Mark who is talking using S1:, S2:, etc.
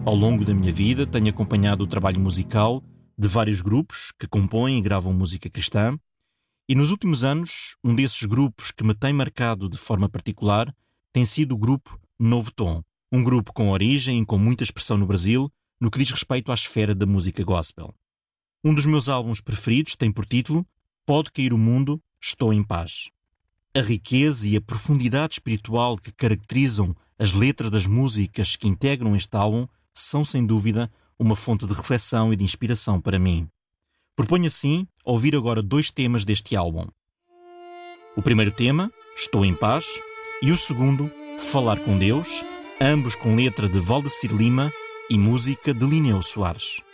S1: Ao longo da minha vida tenho acompanhado o trabalho musical de vários grupos que compõem e gravam música cristã, e nos últimos anos um desses grupos que me tem marcado de forma particular tem sido o grupo Novo Tom, um grupo com origem e com muita expressão no Brasil no que diz respeito à esfera da música gospel. Um dos meus álbuns preferidos tem por título Pode Cair o Mundo, Estou em Paz. A riqueza e a profundidade espiritual que caracterizam as letras das músicas que integram este álbum são, sem dúvida, uma fonte de reflexão e de inspiração para mim. Proponho assim ouvir agora 2 temas deste álbum. O primeiro tema, Estou em Paz, e o segundo, Falar com Deus, ambos com letra de Valdecir Lima e música de Lineu Soares.